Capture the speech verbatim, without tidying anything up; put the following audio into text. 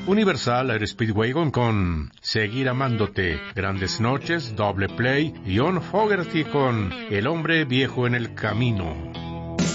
Universal Air Speedwagon con Seguir Amándote, Grandes Noches, Doble Play y John Fogerty con El Hombre Viejo en el Camino.